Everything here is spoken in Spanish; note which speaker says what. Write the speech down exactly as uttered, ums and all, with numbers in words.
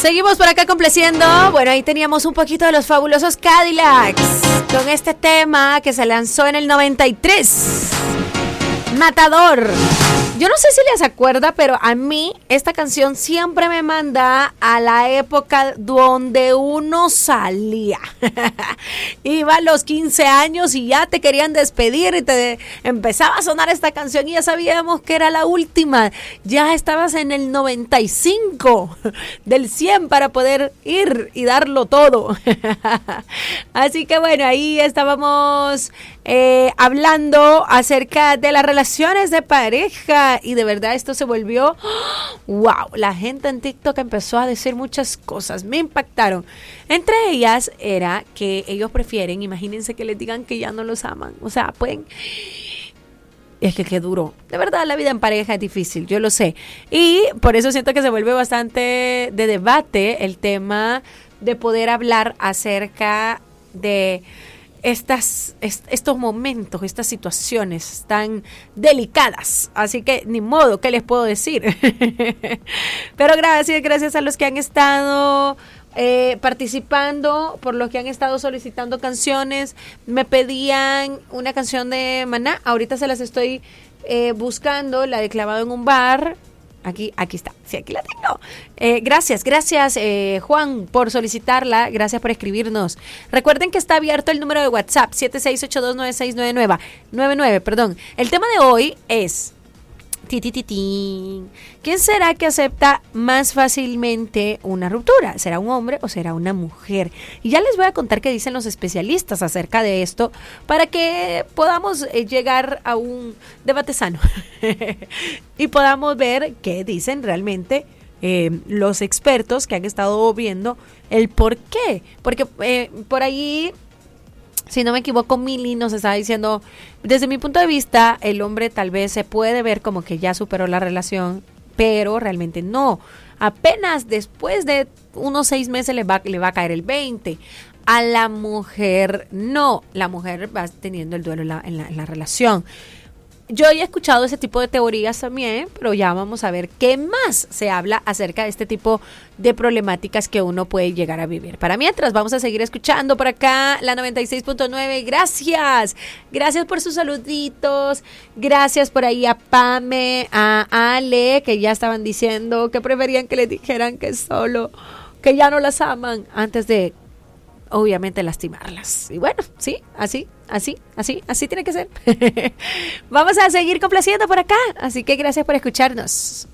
Speaker 1: Seguimos por acá complaciendo. Bueno, ahí teníamos un poquito de los fabulosos Cadillacs con este tema que se lanzó en el noventa y tres. Matador. Yo no sé si les acuerda, pero a mí esta canción siempre me manda a la época donde uno salía. Iba a los quince años y ya te querían despedir y te empezaba a sonar esta canción y ya sabíamos que era la última. Ya estabas en el noventa y cinco del cien para poder ir y darlo todo. Así que bueno, ahí estábamos eh, hablando acerca de las relaciones de pareja. Y de verdad esto se volvió wow, la gente en TikTok empezó a decir muchas cosas, me impactaron. Entre ellas era que ellos prefieren, imagínense que les digan que ya no los aman, o sea, pueden, es que qué duro, de verdad la vida en pareja es difícil, yo lo sé, y por eso siento que se vuelve bastante de debate el tema de poder hablar acerca de Estas, est- estos momentos, estas situaciones tan delicadas. Así que ni modo, ¿qué les puedo decir? Pero gracias, gracias a los que han estado eh, participando, por los que han estado solicitando canciones. Me pedían una canción de Maná, ahorita se las estoy eh, buscando, la de Clavado en un bar. Aquí, aquí está, sí, aquí la tengo. Eh, gracias, gracias eh, Juan por solicitarla, gracias por escribirnos. Recuerden que está abierto el número de WhatsApp siete seis ocho dos nueve seis nueve nueve, perdón. El tema de hoy es titititín. ¿Quién será que acepta más fácilmente una ruptura? ¿Será un hombre o será una mujer? Y ya les voy a contar qué dicen los especialistas acerca de esto para que podamos eh, llegar a un debate sano y podamos ver qué dicen realmente eh, los expertos que han estado viendo el por qué. Porque eh, por ahí, si no me equivoco, Mili nos estaba diciendo, desde mi punto de vista, el hombre tal vez se puede ver como que ya superó la relación, pero realmente no. Apenas después de unos seis meses le va, le va a caer el veinte. A la mujer no. La mujer va teniendo el duelo en la, en la, en la relación. Yo he escuchado ese tipo de teorías también, pero ya vamos a ver qué más se habla acerca de este tipo de problemáticas que uno puede llegar a vivir. Para mientras, vamos a seguir escuchando por acá la noventa y seis punto nueve. Gracias, gracias por sus saluditos, gracias por ahí a Pame, a Ale, que ya estaban diciendo que preferían que les dijeran que solo, que ya no las aman antes de, obviamente, lastimarlas. Y bueno, sí, así, así, así, así tiene que ser. Vamos a seguir complaciendo por acá, así que gracias por escucharnos.